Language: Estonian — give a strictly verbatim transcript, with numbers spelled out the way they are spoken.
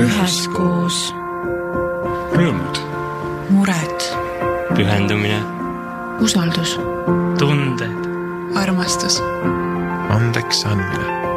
üheskoos. Rõõmud. Mured. Pühendumine. Usaldus. Tunded. Armastus. Andeks andmine.